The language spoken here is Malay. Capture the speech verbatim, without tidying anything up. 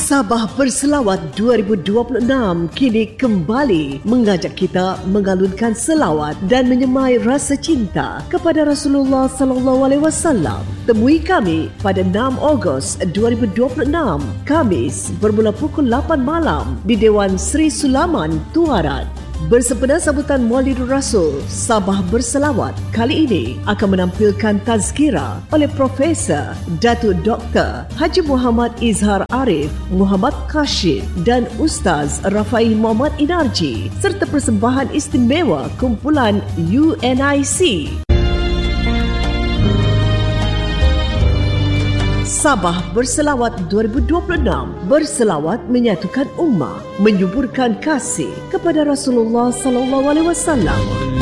Sabah Berselawat dua ribu dua puluh enam kini kembali mengajak kita mengalunkan selawat dan menyemai rasa cinta kepada Rasulullah sallallahu alaihi wasallam. Temui kami pada enam Ogos dua ribu dua puluh enam, Khamis bermula pukul lapan malam di Dewan Sri Sulaman, Tuaran. Bersempena sambutan Maulidur Rasul, Sabah Berselawat kali ini akan menampilkan tazkirah oleh Profesor Datuk Doktor Haji Muhammad Izhar Arif Muhammad Kashif dan Ustaz Rafai Muhammad Inarji serta persembahan istimewa kumpulan U N I C. Sabah Berselawat dua ribu dua puluh enam, berselawat menyatukan ummah, menyuburkan kasih kepada Rasulullah sallallahu alaihi wasallam.